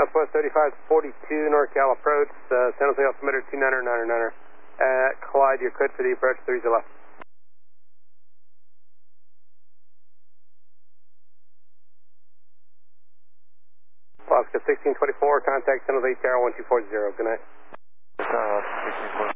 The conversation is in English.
Southwest 3542, NorCal approach, San Jose altimeter 29er. Clyde, you're cleared for the approach, 30 left. Alaska 1624, contact San Jose Tower 1240, good night. 1624.